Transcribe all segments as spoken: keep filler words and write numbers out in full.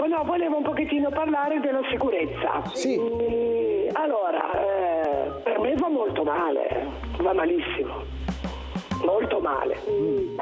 ecco, no, volevo un pochettino parlare della sicurezza. Sì. Mm, allora, eh, per me va molto male, va malissimo, molto male. Mm.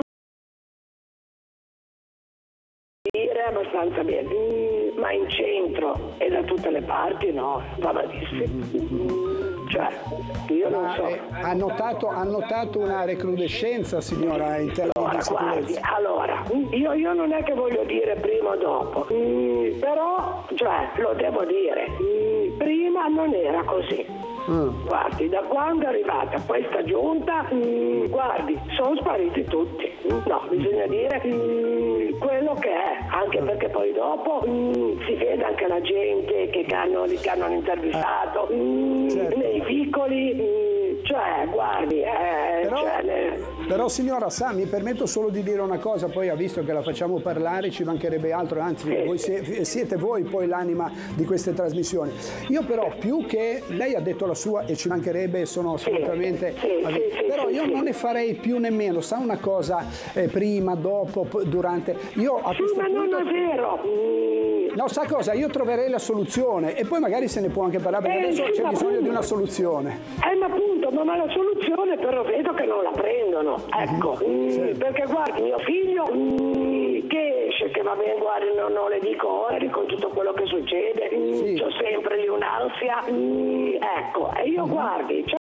Dire abbastanza bene, mm, ma in centro e da tutte le parti no, va malissimo. Mm, cioè, io non Ma, so. eh, ha, notato, ha notato una recrudescenza, signora, in termini Allora, di sicurezza? guardi, allora, io, io non è che voglio dire prima o dopo, mm, però, cioè, lo devo dire, mm, prima non era così. Mm. Guardi, da quando è arrivata questa giunta, mm, guardi, sono spariti tutti. No, bisogna dire mm, quello che è, anche perché poi dopo mm, si vede anche la gente che hanno, che hanno intervistato mm, certo. nei vicoli, mm, cioè, guardi, eh, Però, cioè, ne... però signora, sa, mi permetto solo di dire una cosa, poi ha visto che la facciamo parlare, ci mancherebbe altro, anzi sì. voi siete, siete voi poi l'anima di queste trasmissioni. Io però più che, lei ha detto la sua e ci mancherebbe, sono assolutamente, sì, sì, sì, però io sì, non ne farei più nemmeno, sa una cosa, eh, prima, dopo, durante, io a Sì, questo ma punto... non è vero. Mm. No, sa cosa? Io troverei la soluzione e poi magari se ne può anche parlare, perché Eh, adesso sì, c'è ma bisogno appunto. di una soluzione. Eh, ma appunto, ma, ma la soluzione però vedo che non la prendono, ecco, mm, Sì. perché guardi, mio figlio mm, che esce, che va bene, guardi, non, non le dico ora con tutto quello che succede, mm, Sì. c'ho sempre lì un'ansia, mm, ecco, e io guardi, c'è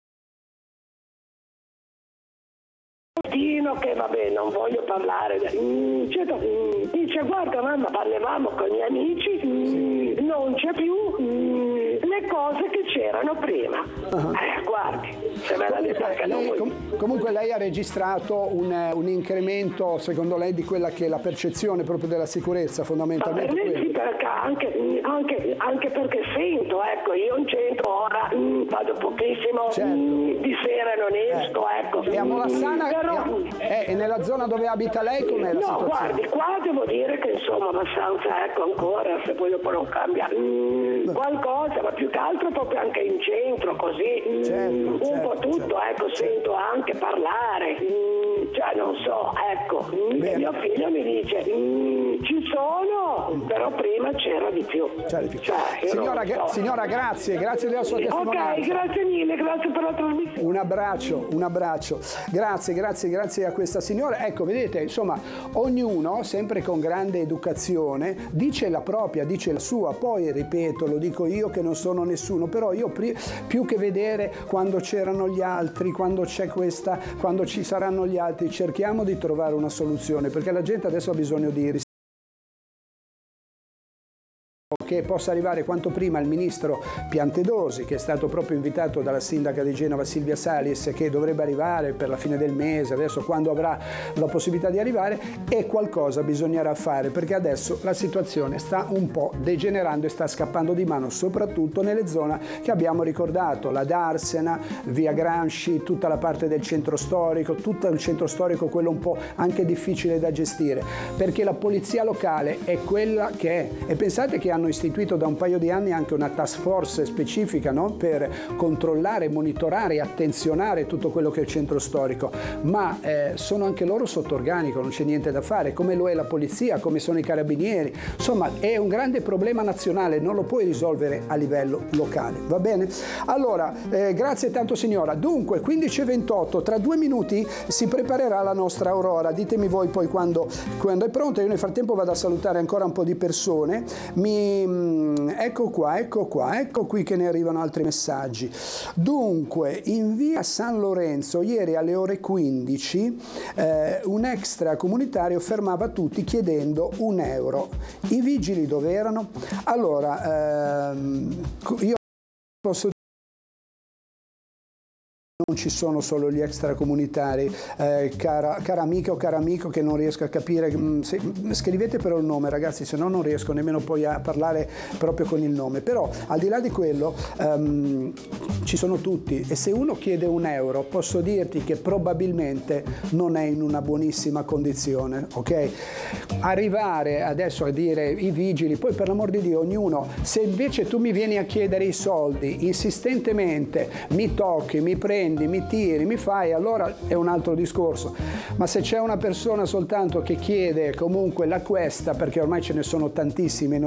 che vabbè non voglio parlare mm, certo, mm, dice guarda mamma, parlavamo con gli amici, mm, non c'è più mm, le cose che c'erano prima. Uh-huh. eh, guardi se me la Comunque che lei, non com- comunque lei ha registrato un, un incremento secondo lei di quella che è la percezione proprio della sicurezza, fondamentalmente per me sì, perché anche, anche, anche perché sento, ecco, io in centro ora mm, vado pochissimo, certo. mm, di sera non esco, eh. ecco. E a Molassana, però, e, a, eh, e nella zona dove abita lei com'è la no, situazione? guardi, qua devo dire che insomma abbastanza, ecco, ancora, se poi dopo non cambia mm, qualcosa, ma più che altro proprio anche in centro, così, mm, certo, un certo, po' tutto, certo, ecco, certo. sento anche parlare, mm, cioè non so, ecco, mm, e mio figlio mi dice, mm, ci sono, mm. però prima c'era di più. C'era di più. Cioè, signora, so. gra- signora, grazie, grazie della sua testimonianza. Ok, grazie mille, grazie per la trasmissione. Un abbraccio, un abbraccio. Grazie, grazie, grazie a questa signora. Ecco, vedete, insomma, ognuno, sempre con grande educazione, dice la propria, dice la sua. Poi, ripeto, lo dico io che non sono nessuno, però io pri- più che vedere quando c'erano gli altri, quando c'è questa, quando ci saranno gli altri, cerchiamo di trovare una soluzione, perché la gente adesso ha bisogno di rispetto, che possa arrivare quanto prima il ministro Piantedosi, che è stato proprio invitato dalla sindaca di Genova Silvia Salis, che dovrebbe arrivare per la fine del mese, adesso quando avrà la possibilità di arrivare, e qualcosa bisognerà fare, perché adesso la situazione sta un po' degenerando e sta scappando di mano, soprattutto nelle zone che abbiamo ricordato, la Darsena, via Gramsci, tutta la parte del centro storico, tutto il centro storico, quello un po' anche difficile da gestire, perché la polizia locale è quella che è, e pensate che hanno istituito da un paio di anni anche una task force specifica, no? Per controllare, monitorare e attenzionare tutto quello che è il centro storico, ma eh, sono anche loro sotto organico, non c'è niente da fare, come lo è la polizia, come sono i carabinieri, insomma è un grande problema nazionale, non lo puoi risolvere a livello locale, va bene? Allora, eh, grazie tanto signora. Dunque, quindici e ventotto, tra due minuti si preparerà la nostra Aurora, ditemi voi poi quando, quando è pronta, io nel frattempo vado a salutare ancora un po' di persone. Mi Ecco qua, ecco qua, ecco qui che ne arrivano altri messaggi. Dunque, in via San Lorenzo, ieri alle ore quindici, eh, un extracomunitario fermava tutti chiedendo un euro. I vigili dove erano? Allora, ehm, io posso non ci sono solo gli extracomunitari, eh, cara, cara amica o cara amico che non riesco a capire, se, scrivete però il nome ragazzi, se no non riesco nemmeno poi a parlare proprio con il nome, però al di là di quello um, ci sono tutti, e se uno chiede un euro posso dirti che probabilmente non è in una buonissima condizione, ok? Arrivare adesso a dire i vigili, poi per l'amor di Dio ognuno, se invece tu mi vieni a chiedere i soldi insistentemente, mi tocchi, mi prendi, mi tiri, mi fai, allora è un altro discorso, ma se c'è una persona soltanto che chiede comunque la questa, perché ormai ce ne sono tantissime